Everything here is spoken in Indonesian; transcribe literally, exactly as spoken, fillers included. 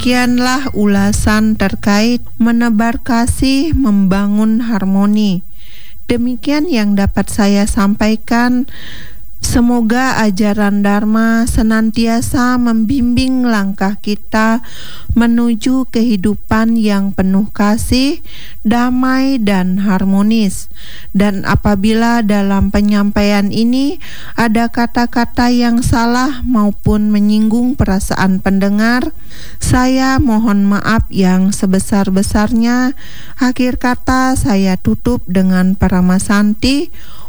Demikianlah ulasan terkait menebar kasih, membangun harmoni. Demikian yang dapat saya sampaikan. Semoga ajaran Dharma senantiasa membimbing langkah kita menuju kehidupan yang penuh kasih, damai, dan harmonis. Dan apabila dalam penyampaian ini ada kata-kata yang salah maupun menyinggung perasaan pendengar, saya mohon maaf yang sebesar-besarnya. Akhir kata saya tutup dengan Paramasanti.